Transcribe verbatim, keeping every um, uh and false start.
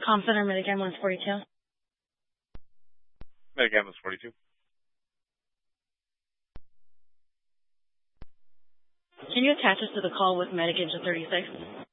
Com Center, Medigan one forty-two. Medigan one forty-two. Can you attach us to the call with Medigan to thirty-six?